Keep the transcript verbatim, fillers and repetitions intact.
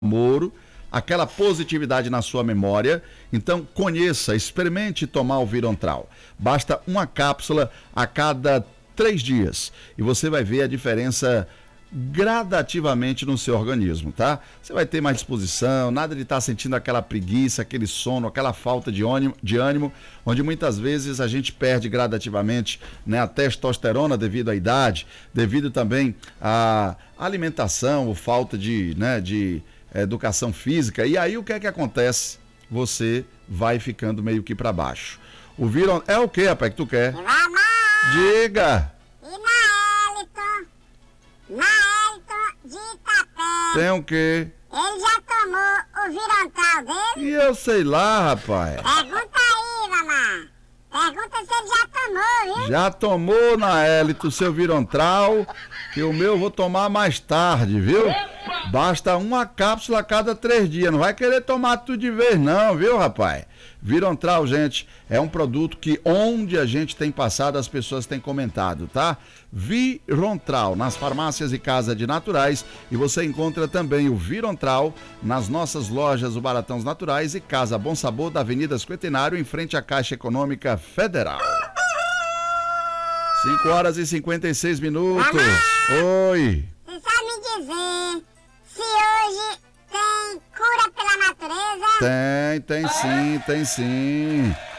Moro, aquela positividade na sua memória. Então conheça, experimente tomar o Virontral. Basta uma cápsula a cada três dias e você vai ver a diferença gradativamente no seu organismo, tá? Você vai ter mais disposição, nada de estar sentindo aquela preguiça, aquele sono, aquela falta de ânimo, de ânimo, onde muitas vezes a gente perde gradativamente, né, a testosterona devido à idade, devido também à alimentação, ou falta de, né, de educação física. E aí o que é que acontece? Você vai ficando meio que para baixo. O Viron é o que, rapaz, que tu quer? Mamãe! Diga! E na Eliton? Na Eliton de Itapé. Tem o quê? Ele já tomou o Virontral dele? E eu sei lá, rapaz. Pergunta aí, mamãe. Pergunta se ele já tomou, viu? Já tomou na Elito o seu Virontral, que o meu eu vou tomar mais tarde, viu? Basta uma cápsula a cada três dias. Não vai querer tomar tudo de vez não, viu, rapaz? Virontral, gente, é um produto que onde a gente tem passado as pessoas têm comentado, tá? Virontral nas farmácias e casas de naturais, e você encontra também o Virontral nas nossas lojas O Baratões Naturais e Casa Bom Sabor da Avenida Cinquentenário, em frente à Caixa Econômica Federal. cinco horas e cinquenta e seis minutos. Oi. Você sabe me dizer se hoje tem cura pela natureza? Tem, tem sim, tem sim.